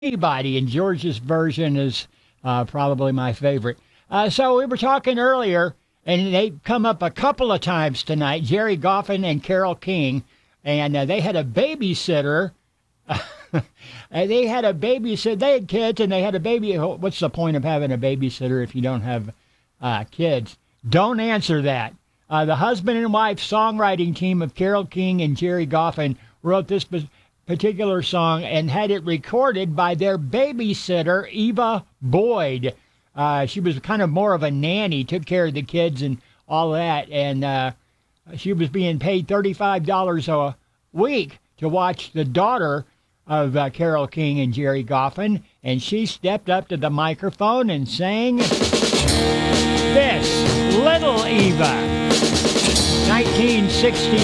anybody, and George's version is probably my favorite. So we were talking earlier, and they come up a couple of times tonight, Jerry Goffin and Carole King, and they had a babysitter. They had a babysitter. They had kids, and they had a baby. What's the point of having a babysitter if you don't have kids? Don't answer that. The husband and wife songwriting team of Carole King and Jerry Goffin wrote this particular song and had it recorded by their babysitter, Eva Boyd. She was kind of more of a nanny, took care of the kids and all that, and she was being paid $35 a week to watch the daughter of Carole King and Jerry Goffin, and she stepped up to the microphone and sang this, Little Eva, 1960.